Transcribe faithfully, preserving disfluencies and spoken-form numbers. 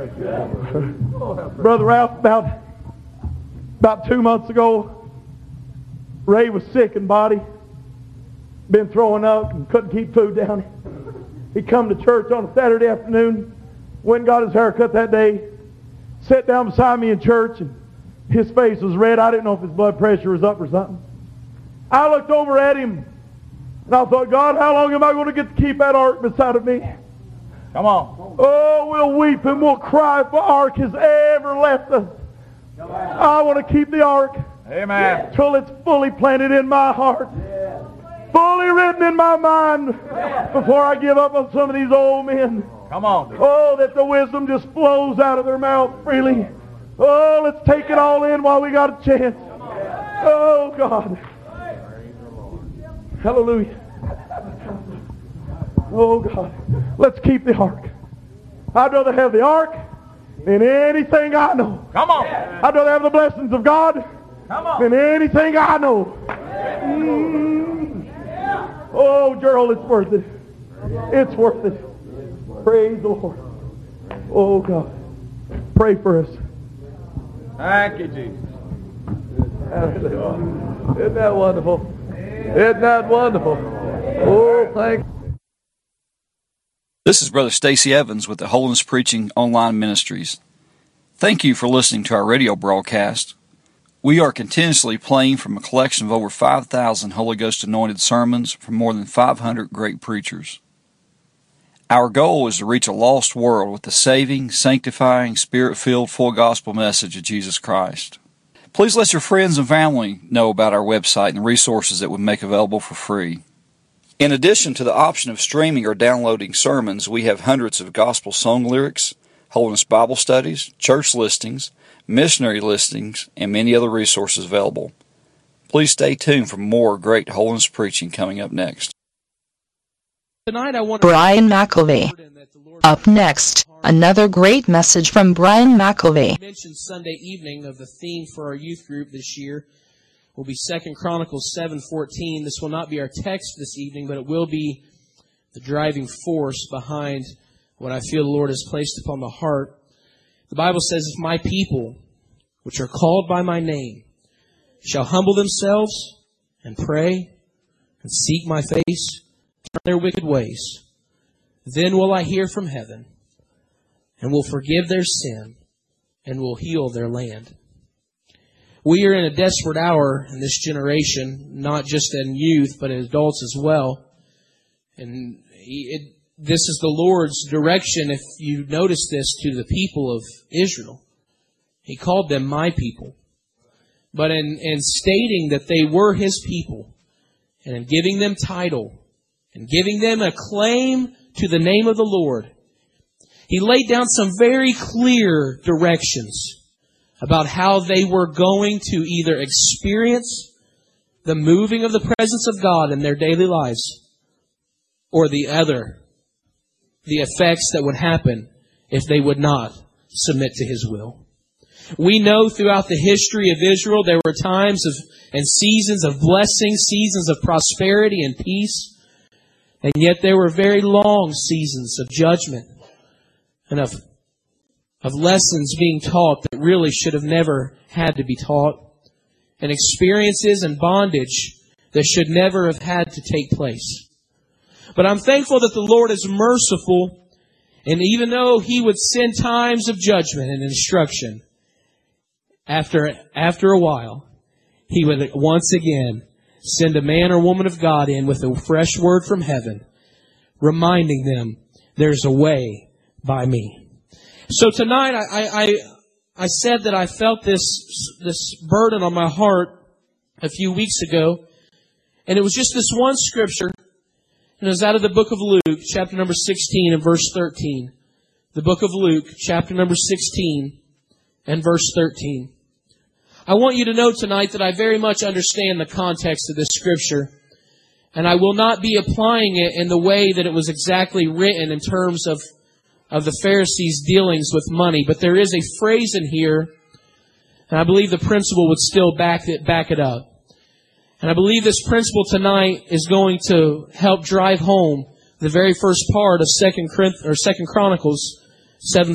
Brother Ralph, about, about two months ago, Ray was sick in body, been throwing up and couldn't keep food down. He come to church on a Saturday afternoon, went and got his hair cut that day, sat down beside me in church, and his face was red. I didn't know if his blood pressure was up or something. I looked over at him, and I thought, God, how long am I going to get to keep that ark beside of me? Come on. Oh, we'll weep and we'll cry if the ark has ever left us. I want to keep the ark. Amen. Till it's fully planted in my heart. Fully written in my mind before I give up on some of these old men. Come on. Oh, that the wisdom just flows out of their mouth freely. Oh, let's take it all in while we got a chance. Oh, God. Hallelujah. Oh, God. Let's keep the ark. I'd rather have the ark than anything I know. Come on. I'd rather have the blessings of God Come on. than anything I know. Mm. Oh, Gerald, it's worth it. It's worth it. Praise the Lord. Oh, God. Pray for us. Thank you, Jesus. Isn't that wonderful? Isn't that wonderful? Oh, thank you. This is Brother Stacy Evans with the Holiness Preaching Online Ministries. Thank you for listening to our radio broadcast. We are continuously playing from a collection of over five thousand Holy Ghost anointed sermons from more than five hundred great preachers. Our goal is to reach a lost world with the saving, sanctifying, Spirit-filled, full gospel message of Jesus Christ. Please let your friends and family know about our website and the resources that we make available for free. In addition to the option of streaming or downloading sermons, we have hundreds of gospel song lyrics, Holiness Bible studies, church listings, missionary listings, and many other resources available. Please stay tuned for more great holiness preaching coming up next. Tonight I want Brian McElvey. Up next, another great message from Brian McElvey. I mentioned Sunday evening of the theme for our youth group this year will be Second Chronicles seven fourteen. This will not be our text this evening, but it will be the driving force behind what I feel the Lord has placed upon the heart. The Bible says, if my people, which are called by my name, shall humble themselves and pray and seek my face, turn their wicked ways, then will I hear from heaven and will forgive their sin and will heal their land. We are in a desperate hour in this generation, not just in youth, but in adults as well. And it, this is the Lord's direction, if you notice this, to the people of Israel. He called them my people. But in, in stating that they were His people, and in giving them title, and giving them a claim to the name of the Lord, He laid down some very clear directions about how they were going to either experience the moving of the presence of God in their daily lives, or the other, the effects that would happen if they would not submit to His will. We know throughout the history of Israel there were times of and seasons of blessing, seasons of prosperity and peace, and yet there were very long seasons of judgment and of of lessons being taught that really should have never had to be taught, and experiences and bondage that should never have had to take place. But I'm thankful that the Lord is merciful, and even though He would send times of judgment and instruction, after, after a while, He would once again send a man or woman of God in with a fresh word from heaven, reminding them, there's a way by me. So tonight, I, I, I said that I felt this, this burden on my heart a few weeks ago, and it was just this one scripture, and it was out of the book of Luke, chapter number sixteen and verse thirteen. The book of Luke, chapter number sixteen and verse thirteen. I want you to know tonight that I very much understand the context of this scripture, and I will not be applying it in the way that it was exactly written in terms of of the Pharisees' dealings with money. But there is a phrase in here, and I believe the principle would still back it, back it up. And I believe this principle tonight is going to help drive home the very first part of Second or Second Chronicles seven